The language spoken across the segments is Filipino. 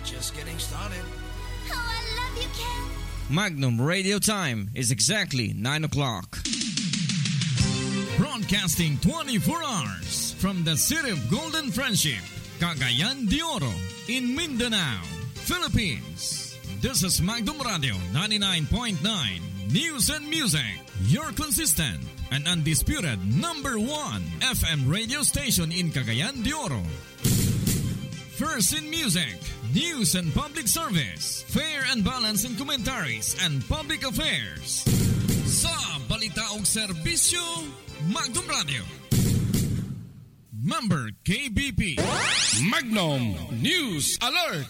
just getting started. Oh, I love you, Ken. Magnum Radio Time is exactly 9 o'clock. Broadcasting 24 hours from the city of Golden Friendship, Cagayan de Oro, in Mindanao, Philippines. This is Magnum Radio 99.9 News and Music, your consistent and undisputed number 1 FM radio station in Cagayan de Oro. First in music, news and public service, fair and balanced in commentaries and public affairs. Sa balita ug serbisyo, Magnum Radio. Member KBP. Magnum News Alert!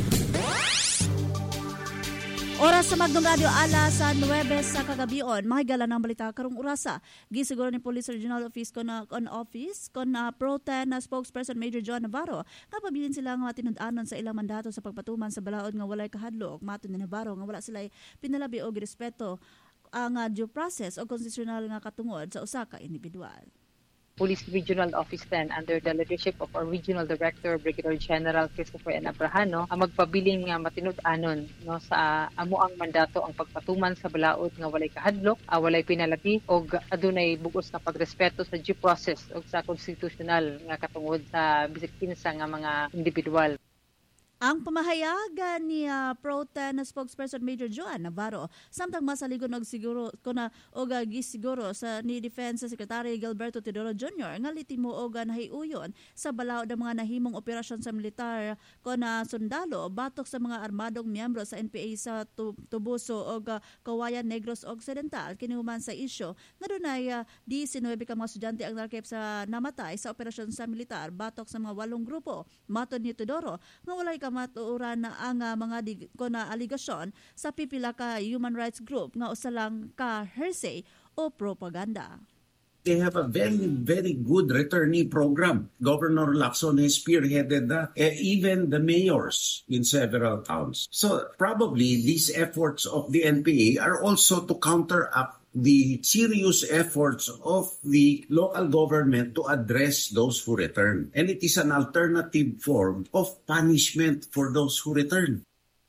Oras sa Magnum Radio, alas 9 sa kagabion. Mahigala ng balita karong orasa. Gisiguro ni Police Regional Office kon pro-10 na spokesperson Major John Navarro nga pabilin sila nga tinud-anon sa ilang mandato sa pagpatuman sa balaod nga walay kahadlok. Matud ni Navarro nga wala sila pinalabi og respeto ang due process o konstitusyon nga katungod sa usa ka individual. Police Regional Office 10 under the leadership of our Regional Director, Brigadier General Christopher N. Abrahano, ang magpabiling nga matinud-anon sa amo ang mandato ang pagpatuman sa balaod nga walay kahadlok, walay pinalabi og adunay bugos na pagrespeto sa due process ug sa konstitusyonal nga katungod sa bisig kinsa nga mga individual. Ang pamahayagan ni pro-10 na spokesperson Major Joan Navarro samtang masaligon og siguro gisiguro sa ni Defense Secretary Gilberto Teodoro Jr. nga litimo og nahiuyon sa balaod ng mga nahimong operasyon sa militar kuna sundalo batok sa mga armadong miyembro sa NPA sa Tubuso og Kawayan Negros Occidental kinihuman sa isyu nga dunay 19 ka mga estudyante ang narkep sa namatay sa operasyon sa militar batok sa mga 8 grupo. Matod ni Teodoro nga walay matuuran na ang mga aligasyon sa pipila ka human rights group nga usa lang ka hearsay o propaganda. They have a very, very good returnee program. Governor Lacson has spearheaded that, even the mayors in several towns. So probably these efforts of the NPA are also to counter up the serious efforts of the local government to address those who return. And it is an alternative form of punishment for those who return.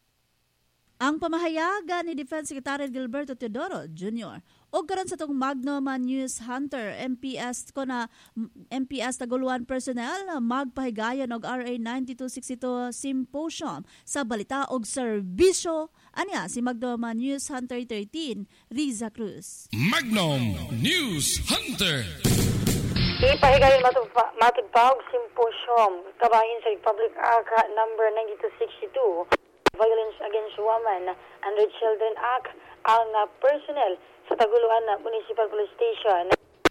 Ang pamahayagan ni Defense Secretary Gilberto Teodoro Jr. o karon sa tong Magnum News Hunter MPS Taguluan personnel magpahigayon og RA 9262 Symposium sa balita og serbisyo. Anya si Magnum News Hunter 13 Riza Cruz. Magnum News Hunter. Ipahigayon matud pa og symposium kabahin sa Republic Act number 9262 Violence Against Women and Children Act ang personnel sa Taguluan Municipal Police Station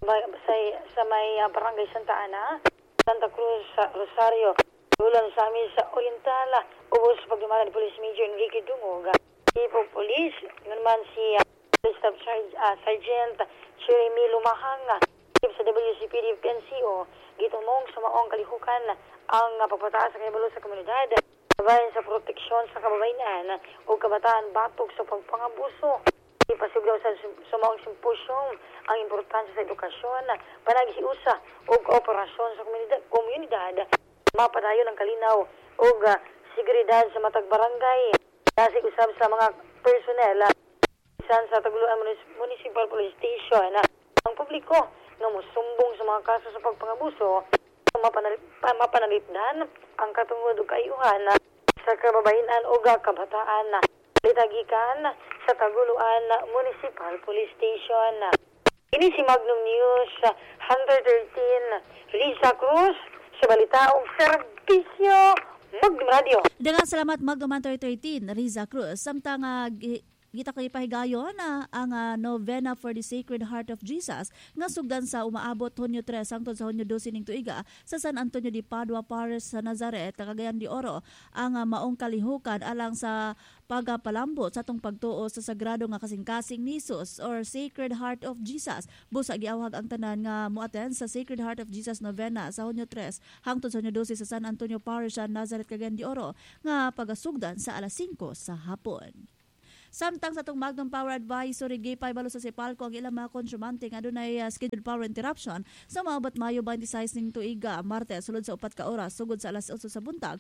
sa may Barangay Santa Ana, Santa Cruz, Rosario, Ulan sa amin sa Oriental, ubos pagdumala ni Police Major Enrique Dungog, Chief of Police, yun man si Police Staff Sergeant Jeremy Lumahang, Chief sa WCPD PNCO, gitumong sa maong kalihukan ang pagpataas sa kabalo sa komunidad, kabayan sa proteksyon sa kababayan o kabataan batok sa pagpangabuso. Ipasuglaw sa sumaong simposyong ang importansya sa edukasyon, panaghiusa o kooperasyon sa komunidad, mapadayon ang kalinaw o seguridad sa matag barangay. Nasig usab sa mga personnel isan sa Taguluan Municipal Police Station ang publiko nga mosumbong sa mga kaso sa pagpangabuso, mapanalipdan ang katungod o kaayuhan sa kababayan o kabataan litagikan sa Taguluan Municipal Police Station. Ini si Magnum News Hunter 13 Riza Cruz sa balita o serbisyo Magnum Radio. Dengan salamat Magnum Hunter 13 Riza Cruz samtang kita kay pahigayon ang Novena for the Sacred Heart of Jesus nga sugdan sa umaabot Hunyo 3 hangtod sa Hunyo 12 ning tuiga sa San Antonio de Padua Parish sa Nazaret, Cagayan de Oro ang maong kalihukan alang sa pagapalambot sa atong pagtuo sa sagrado nga kasing-kasing ni Jesus or Sacred Heart of Jesus. Busa giawhag ang tanan nga moattend sa Sacred Heart of Jesus Novena sa Hunyo 3 hangtod sa Hunyo 12 sa San Antonio Parish sa Nazaret, Cagayan de Oro nga pagasugdan sa alas 5 sa hapon. Samtang sa itong Magnum Power Advisory, gipay balo sa Sipalco ang ilang mga konsyumante nga dunay scheduled power interruption sa maabot Mayo 26 ning tuiga, Martes, sulod sa 4 ka oras, sugod sa alas 8 sa buntag.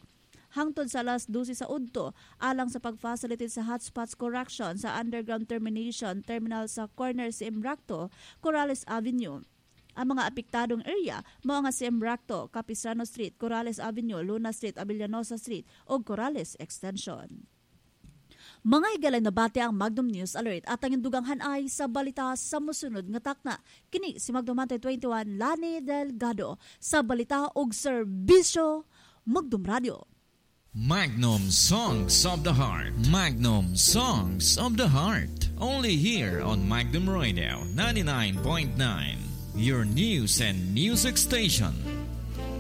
hangtod sa alas 12 sa udto alang sa pag-facilitate sa hotspots correction sa underground termination terminal sa corner si Embracto, Corrales Avenue. Ang mga apektadong area mao nga si Embracto, Capistrano Street, Corrales Avenue, Luna Street, Avellanosa Street ug Corrales Extension. Mga higalay na bate ang Magnum News Alert at ang dugang hanay sa balita sa musunod nga takna. Kini si Magnum Monte 21 Lani Delgado sa balita ug serbisyo Magnum Radio. Magnum Songs of the Heart. Magnum Songs of the Heart. Only here on Magnum Radio 99.9. Your news and music station.